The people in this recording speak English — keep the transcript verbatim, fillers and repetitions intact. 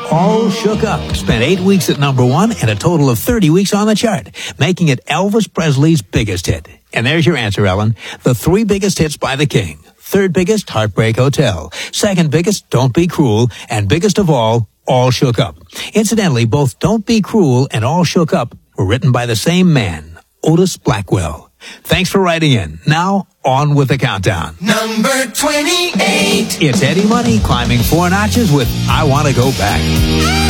All Shook Up spent eight weeks at number one and a total of thirty weeks on the chart, making it Elvis Presley's biggest hit. And there's your answer, Ellen. The three biggest hits by the King. Third biggest, Heartbreak Hotel. Second biggest, Don't Be Cruel. And biggest of all, All Shook Up. Incidentally, both Don't Be Cruel and All Shook Up were written by the same man, Otis Blackwell. Thanks for writing in. Now, on with the countdown. Number twenty-eight. It's Eddie Money climbing four notches with I Want to Go Back.